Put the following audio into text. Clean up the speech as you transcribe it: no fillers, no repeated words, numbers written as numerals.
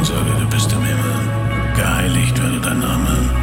Sage, du bist im Himmel, geheiligt werde dein Name.